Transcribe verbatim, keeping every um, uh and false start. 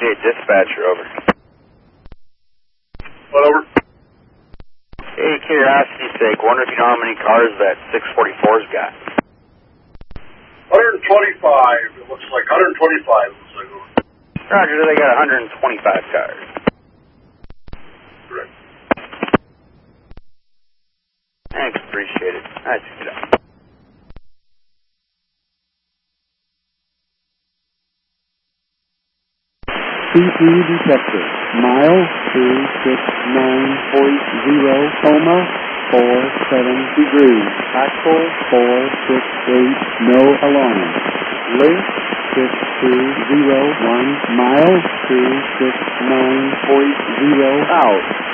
Hey, dispatcher, over. What, over? Hey, curiosity's sake, wonder if you know how many cars that six forty-four's got? one twenty-five, it looks like. one twenty-five, it looks like. Roger, they got one hundred twenty-five cars. Correct. Thanks, appreciate it. That's good. C P detected. Mile two six nine point zero, coma, four seven degrees. Actual four six eight, no alarm. Link six two zero one, mile two six nine point zero, out.